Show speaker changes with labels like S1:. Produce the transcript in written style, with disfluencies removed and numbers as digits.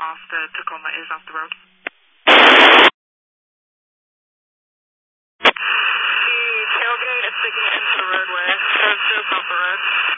S1: off the Tacoma is off the road. The tailgate is sticking into the roadway, so it's just off the road.